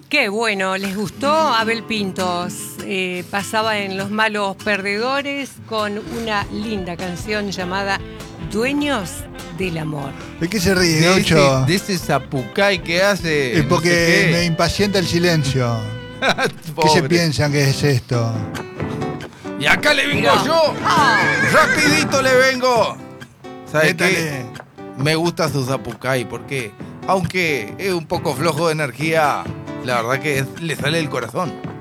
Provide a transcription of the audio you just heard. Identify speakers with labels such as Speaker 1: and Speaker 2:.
Speaker 1: Qué bueno, ¿les gustó? Abel Pintos pasaba en Los Malos Perdedores con una linda canción llamada Dueños del Amor.
Speaker 2: ¿De qué se ríe,
Speaker 3: De
Speaker 2: Gaucho?
Speaker 3: ese zapucay que hace.
Speaker 2: Es porque
Speaker 3: no sé
Speaker 2: me impacienta el silencio.
Speaker 3: qué.
Speaker 2: ¿Qué se
Speaker 3: Pobre.
Speaker 2: piensan que es esto?
Speaker 3: Y acá le vengo
Speaker 1: Mirá.
Speaker 3: yo. Rapidito le vengo. ¿Sabe qué?
Speaker 2: Métale.
Speaker 3: Me gusta su zapucay porque, aunque es un poco flojo de energía, la verdad que le sale del corazón.